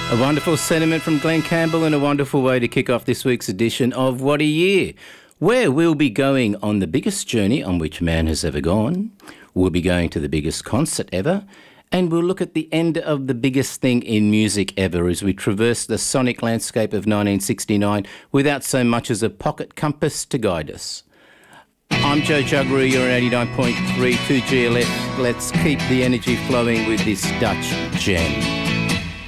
A wonderful sentiment from Glenn Campbell and a wonderful way to kick off this week's edition of What a Year, where we'll be going on the biggest journey on which man has ever gone. We'll be going to the biggest concert ever, and we'll look at the end of the biggest thing in music ever as we traverse the sonic landscape of 1969 without so much as a pocket compass to guide us. I'm Joe Juggery, you're at 89.3 2GLF. Let's keep the energy flowing with this Dutch gem.